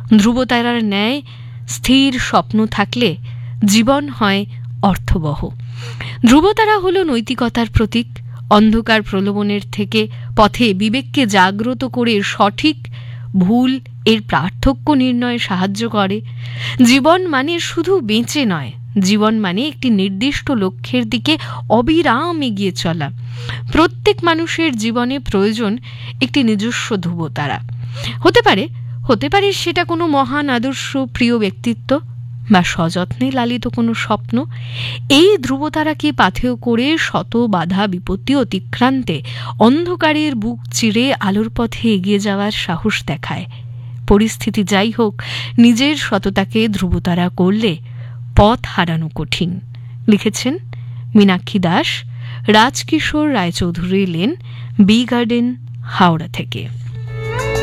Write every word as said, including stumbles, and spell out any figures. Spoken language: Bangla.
ধ্রুবতারার ন্যায় স্থির স্বপ্ন থাকলে জীবন হয় অর্থবহ। ধ্রুবতারা হল নৈতিকতার প্রতীক। অন্ধকার প্রলোভনের থেকে পথে বিবেককে জাগ্রত করে সঠিক ভুল এর পার্থক্য নির্ণয়ে সাহায্য করে। জীবন মানে শুধু বেঁচে নয়, জীবন মানে একটি নির্দিষ্ট লক্ষ্যের দিকে অবিরাম এগিয়ে চলা। প্রত্যেক মানুষের জীবনে প্রয়োজন একটি নিজস্ব ধ্রুবতারা। হতে পারে হতে পারে সেটা কোনো মহান আদর্শ, প্রিয় ব্যক্তিত্ব বা সযত্নে লালিত কোনো স্বপ্ন। এই ধ্রুবতারাকে পাথেয় করে শত বাধা বিপত্তি অতিক্রান্তে অন্ধকারের বুক চিরে আলোর পথে এগিয়ে যাওয়ার সাহস দেখায়। পরিস্থিতি যাই হোক, নিজের সততাকে ধ্রুবতারা করলে পথ হারানো কঠিন। লিখেছেন Meenakshi Das, Rajkishore Roychowdhury lane, B garden, Howrah থেকে।